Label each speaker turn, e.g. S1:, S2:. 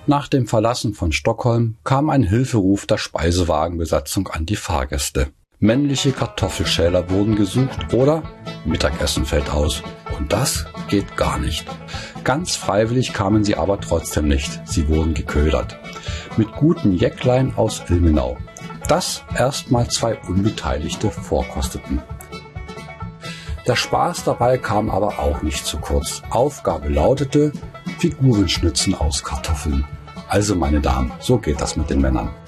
S1: Nach dem Verlassen von Stockholm kam ein Hilferuf der Speisewagenbesatzung an die Fahrgäste. Männliche Kartoffelschäler wurden gesucht oder Mittagessen fällt aus. Und das geht gar nicht. Ganz freiwillig kamen sie aber trotzdem nicht. Sie wurden geködert. Mit guten Jäcklein aus Ilmenau. Das erstmal 2 Unbeteiligte vorkosteten. Der Spaß dabei kam aber auch nicht zu kurz. Aufgabe lautete Figurenschnitzen aus Kartoffeln. Also meine Damen, so geht das mit den Männern.